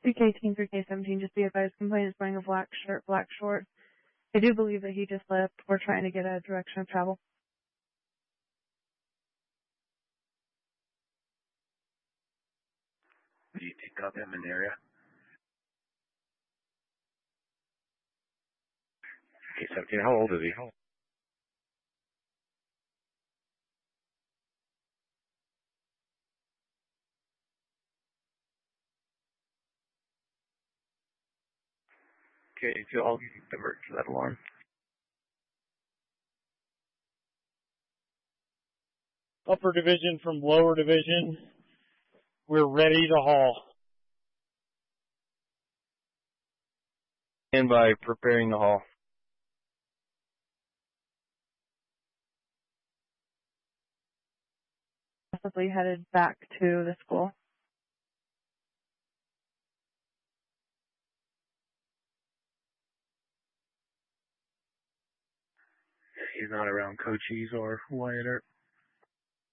CK18 through K17, just be advised, complainant is wearing a black shirt, black shorts. I do believe that he just left. We're trying to get a direction of travel. Do you pick up him in the area? K17, how old is he? Okay, if you'll divert to that alarm. Upper division from lower division. We're ready to haul. And by preparing the haul. Possibly headed back to the school. He's not around Cochise or Wyatt.